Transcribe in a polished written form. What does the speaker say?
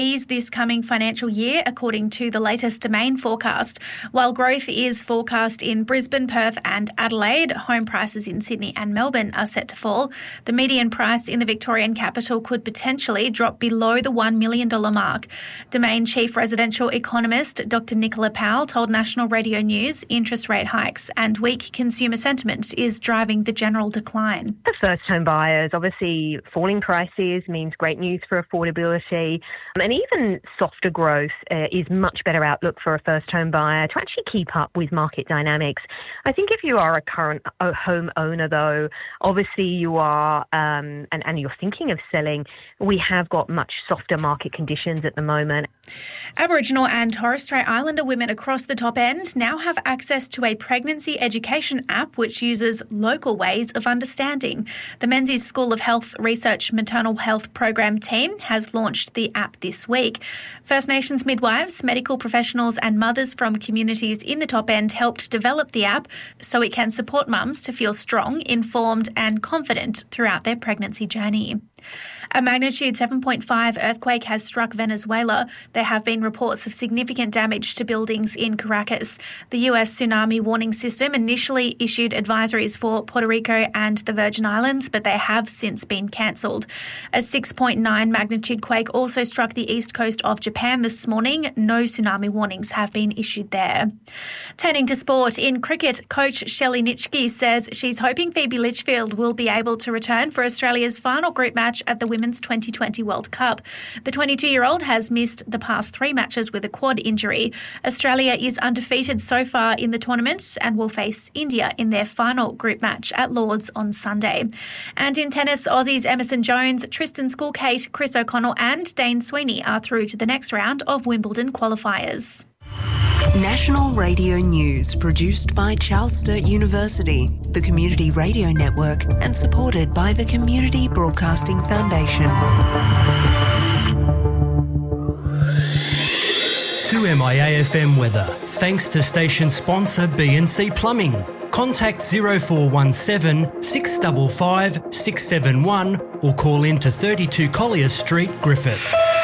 ease this coming financial year, according to the latest Domain forecast. While growth is forecast in Brisbane, Perth and Adelaide, home prices in Sydney and Melbourne are set to fall. The median price in the Victorian capital could potentially drop below the $1 million mark. Domain Chief Residential Economist Dr. Nicola Powell told National Radio News interest rate hikes and weak consumer sentiment is driving the general decline. For first-home buyers, obviously falling prices means great news for affordability. And even softer growth is much better outlook for a first-home buyer to actually keep up with market dynamics. I think if you are a current home owner, though, obviously you are, and you're thinking of selling, we have got much softer market conditions at the moment. Aboriginal and Torres Strait Islander women across the top end now have access to a pregnancy education app which uses local ways of understanding. The Menzies School of Health Research Maternal Health Program team has launched the app this week. First Nations midwives, medical professionals and mothers from communities in the top end helped develop the app so it can support mums to feel strong, informed and confident throughout their pregnancy journey. A magnitude 7.5 earthquake has struck Venezuela. There have been reports of significant damage to buildings in Caracas. The US tsunami warning system initially issued advisories for Puerto Rico and the Virgin Islands, but they have since been cancelled. A 6.9 magnitude quake also struck the east coast of Japan this morning. No tsunami warnings have been issued there. Turning to sport, in cricket, coach Shelley Nitschke says she's hoping Phoebe Litchfield will be able to return for Australia's final group match at the Women's 2020 World Cup. The 22-year-old has missed the past 3 matches with a quad injury. Australia is undefeated so far in the tournament and will face India in their final group match at Lord's on Sunday. And in tennis, Aussies Emerson Jones, Tristan Skulkate, Chris O'Connell and Dane Sweeney are through to the next round of Wimbledon qualifiers. National Radio News, produced by Charles Sturt University, the Community Radio Network, and supported by the Community Broadcasting Foundation. 2MIA-FM weather, thanks to station sponsor B&C Plumbing. Contact 0417 655 671 or call in to 32 Collier Street, Griffith.